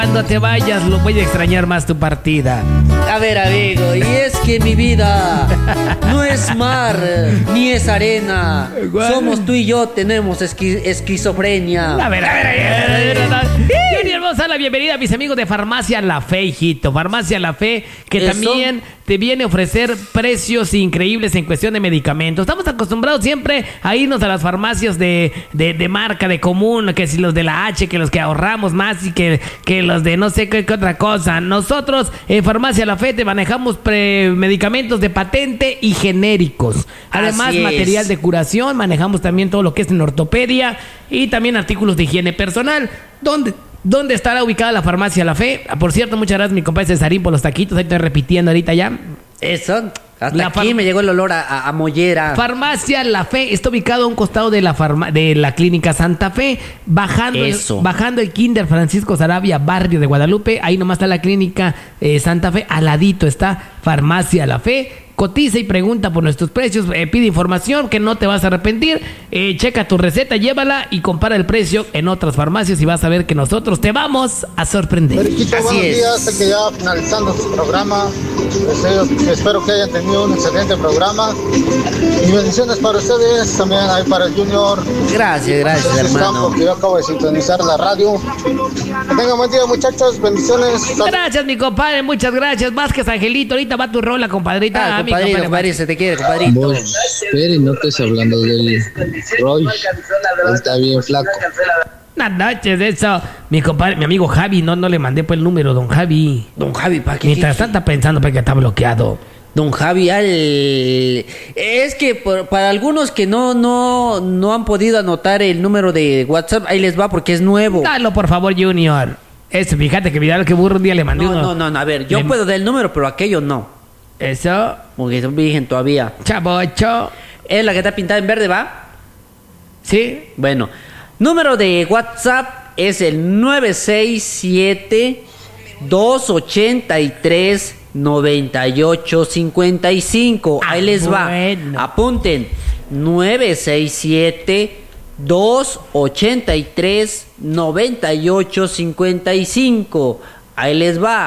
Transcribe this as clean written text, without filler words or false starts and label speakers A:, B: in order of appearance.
A: Cuando te vayas, lo voy a extrañar más tu partida.
B: A ver, amigo, y es que mi vida no es mar, ni es arena. Somos tú y yo, tenemos esquizofrenia.
A: A ver. Junior, vamos a dar la bienvenida a mis amigos de Farmacia La Fe, hijito. Farmacia La Fe, que
B: ¿eso?
A: También te viene a ofrecer precios increíbles en cuestión de medicamentos. Estamos acostumbrados siempre a irnos a las farmacias de marca, de común, que si los de la H, que los que ahorramos más y que los de no sé qué otra cosa. Nosotros en Farmacia La Fe te manejamos medicamentos de patente y genéricos. Además, material de curación, manejamos también todo lo que es en ortopedia y también artículos de higiene personal. ¿Dónde estará ubicada la Farmacia La Fe? Por cierto, muchas gracias mi compadre Cesarín por los taquitos. Ahí estoy repitiendo ahorita ya.
B: Eso, hasta aquí me llegó el olor a mollera.
A: Farmacia La Fe está ubicado a un costado de la Clínica Santa Fe, bajando el Kinder Francisco Sarabia, barrio de Guadalupe. Ahí nomás está la Clínica Santa Fe, al ladito está Farmacia La Fe. Cotiza y pregunta por nuestros precios, pide información que no te vas a arrepentir, checa tu receta, llévala y compara el precio en otras farmacias y vas a ver que nosotros te vamos a sorprender.
C: Periquito,
B: Así
C: buenos
B: es.
C: días, sé que ya finalizando su programa, espero que hayan tenido un excelente programa y bendiciones para ustedes, también hay para el Junior.
B: Gracias, hermano.
C: Porque yo acabo de sintonizar la radio. Que tengan buen día, muchachos, bendiciones.
A: Gracias mi compadre, muchas gracias. Vázquez Angelito, ahorita va tu rola, compadrita.
B: Compadre, se te quiere, compadrito.
D: Vos, Peri, no estés hablando del Roy. Él está bien flaco.
A: Buenas noches, eso. Mi compadre, mi amigo Javi, no le mandé pues el número, don Javi.
B: Don Javi, ¿para qué?
A: Mientras tanto está pensando porque está bloqueado.
B: Don Javi, es que para algunos que no han podido anotar el número de WhatsApp, ahí les va porque es nuevo.
A: Dalo, por favor, Junior. Eso, fíjate que mira que burro un día le mandé uno.
B: No, a ver, yo puedo dar el número, pero aquello no.
A: Eso.
B: Porque son virgen todavía.
A: Chavocho.
B: ¿Es la que está pintada en verde, va?
A: ¿Sí?
B: Bueno, número de WhatsApp es el 967-283-9855. Ahí les va.
A: Bueno.
B: Apunten. 967-283-9855. Ahí les va.